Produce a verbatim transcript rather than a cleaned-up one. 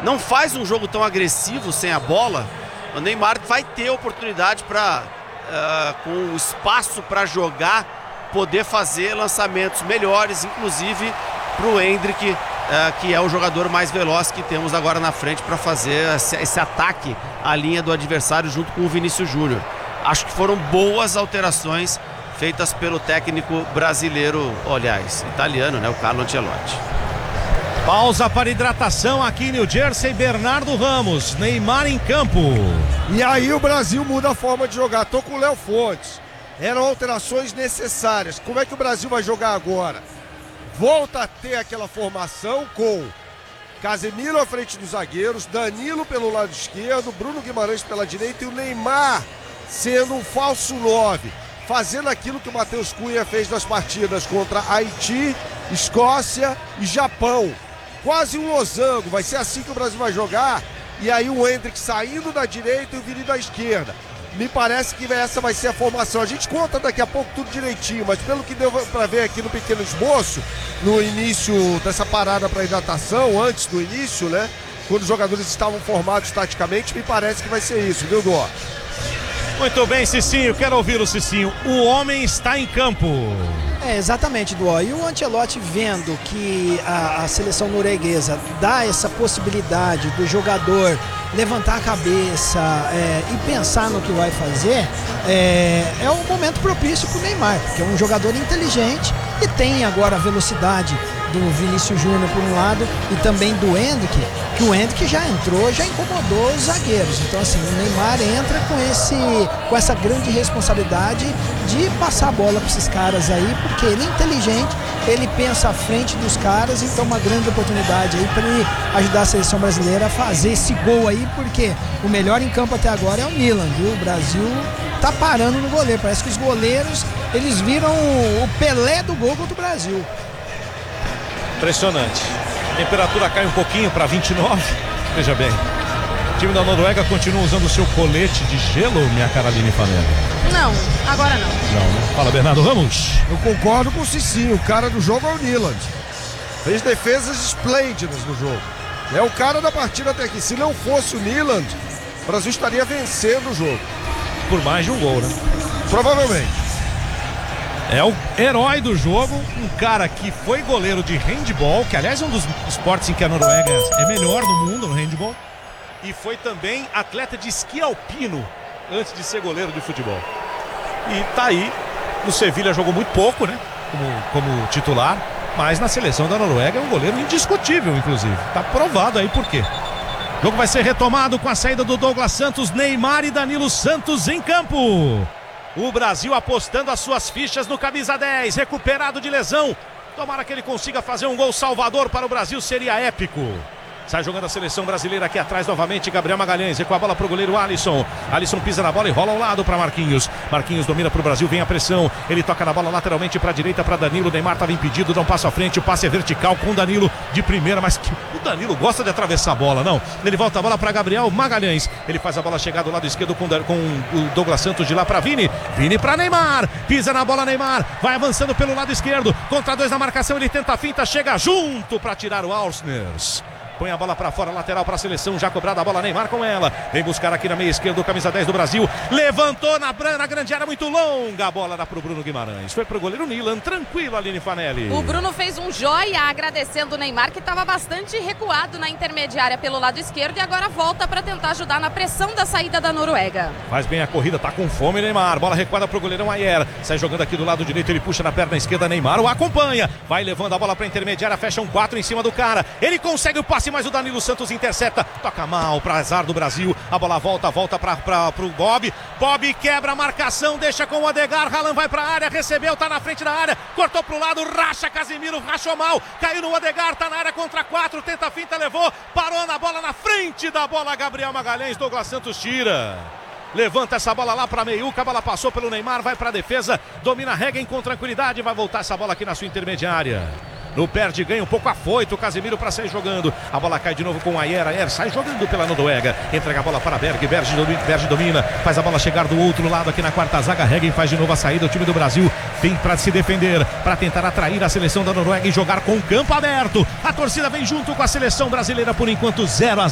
não faz um jogo tão agressivo sem a bola, o Neymar vai ter oportunidade para, uh, com o espaço para jogar, poder fazer lançamentos melhores, inclusive para o Endrick, uh, que é o jogador mais veloz que temos agora na frente para fazer esse, esse ataque à linha do adversário junto com o Vinícius Júnior. Acho que foram boas alterações feitas pelo técnico brasileiro, aliás, italiano, né, o Carlo Ancelotti. Pausa para hidratação aqui em New Jersey. Bernardo Ramos, Neymar em campo. E aí o Brasil muda a forma de jogar. Tô com o Léo Fontes. Eram alterações necessárias. Como é que o Brasil vai jogar agora? Volta a ter aquela formação com Casemiro à frente dos zagueiros, Danilo pelo lado esquerdo, Bruno Guimarães pela direita e o Neymar sendo um falso nove, fazendo aquilo que o Matheus Cunha fez nas partidas contra Haiti, Escócia e Japão. Quase um losango, vai ser assim que o Brasil vai jogar. E aí o Endrick saindo da direita e o Vini da esquerda. Me parece que essa vai ser a formação. A gente conta daqui a pouco tudo direitinho, mas pelo que deu para ver aqui no pequeno esboço, no início dessa parada para hidratação, antes do início, né? Quando os jogadores estavam formados taticamente, me parece que vai ser isso, viu, Dó? Muito bem, Cicinho, quero ouvir o Cicinho. O homem está em campo. É, exatamente, Duó. E o Ancelotti vendo que a, a seleção norueguesa dá essa possibilidade do jogador levantar a cabeça é, e pensar no que vai fazer, é, é um momento propício para o Neymar, porque é um jogador inteligente e tem agora a velocidade do Vinícius Júnior por um lado e também do Endrick, que o Endrick já entrou, já incomodou os zagueiros. Então assim, o Neymar entra com, esse, com essa grande responsabilidade de passar a bola para esses caras aí, porque ele é inteligente, ele pensa à frente dos caras, então uma grande oportunidade aí para ele ajudar a seleção brasileira a fazer esse gol aí, porque o melhor em campo até agora é o Milan, viu? O Brasil tá parando no goleiro, parece que os goleiros, eles viram o Pelé do gol contra o Brasil. Impressionante. A temperatura cai um pouquinho para vinte e nove. Veja bem. O time da Noruega continua usando o seu colete de gelo, minha cara Aline Fanelli? Não, agora não. Não, né? Fala, Bernardo Ramos. Eu concordo com o Cicinho. O cara do jogo é o Nyland. Fez defesas esplêndidas no jogo. É o cara da partida até aqui. Se não fosse o Nyland, o Brasil estaria vencendo o jogo. Por mais de um gol, né? Provavelmente. É o herói do jogo, um cara que foi goleiro de handball, que aliás é um dos esportes em que a Noruega é melhor no mundo, no handball, e foi também atleta de esqui alpino antes de ser goleiro de futebol. E tá aí, no Sevilha jogou muito pouco, né, como, como titular, mas na seleção da Noruega é um goleiro indiscutível, inclusive. Tá provado aí por quê. O jogo vai ser retomado com a saída do Douglas Santos, Neymar e Danilo Santos em campo. O Brasil apostando as suas fichas no camisa dez, recuperado de lesão. Tomara que ele consiga fazer um gol salvador para o Brasil, seria épico. Sai jogando a seleção brasileira aqui atrás novamente, Gabriel Magalhães, com a bola para o goleiro Alisson. Alisson pisa na bola e rola ao lado para Marquinhos. Marquinhos domina para o Brasil, vem a pressão. Ele toca na bola lateralmente para a direita para Danilo. Neymar estava impedido, dá um passo à frente. O passe é vertical com o Danilo de primeira, mas que... o Danilo gosta de atravessar a bola, não. Ele volta a bola para Gabriel Magalhães. Ele faz a bola chegar do lado esquerdo com, com o Douglas Santos de lá para Vini. Vini para Neymar. Pisa na bola Neymar. Vai avançando pelo lado esquerdo. Contra dois na marcação, ele tenta a finta, chega junto para tirar o Alsners. Põe a bola para fora, lateral para a seleção, já cobrada a bola, Neymar com ela. Vem buscar aqui na meia esquerda o camisa dez do Brasil. Levantou na, na grande área, muito longa. A bola dá para o Bruno Guimarães. Foi para o goleiro Nyland, tranquilo, Aline Fanelli. O Bruno fez um joia agradecendo o Neymar, que estava bastante recuado na intermediária pelo lado esquerdo e agora volta para tentar ajudar na pressão da saída da Noruega. Faz bem a corrida, tá com fome Neymar. Bola recuada para o goleirão Ayer. Sai jogando aqui do lado direito, ele puxa na perna esquerda, Neymar o acompanha. Vai levando a bola para a intermediária, fecha um quatro em cima do cara. Ele consegue o passe, mas o Danilo Santos intercepta, toca mal para azar do Brasil, a bola volta, volta para o Bob, Bob quebra a marcação, deixa com o Odegaard, Haaland vai para a área, recebeu, tá na frente da área, cortou pro lado, racha Casemiro, rachou mal, caiu no Odegaard, tá na área contra quatro, tenta a finta, levou, parou na bola, na frente da bola, Gabriel Magalhães, Douglas Santos tira. Levanta essa bola lá para Meiuca, a bola passou pelo Neymar, vai para a defesa, domina Hegen com tranquilidade, vai voltar essa bola aqui na sua intermediária. No perde, ganha um pouco afoito o Casemiro para sair jogando. A bola cai de novo com o Ayer. Ayer sai jogando pela Noruega. Entrega a bola para Berg. Berg domina, Berg domina. Faz a bola chegar do outro lado aqui na quarta zaga. Hegen faz de novo a saída. O time do Brasil vem para se defender, para tentar atrair a seleção da Noruega e jogar com o campo aberto. A torcida vem junto com a seleção brasileira por enquanto zero a zero.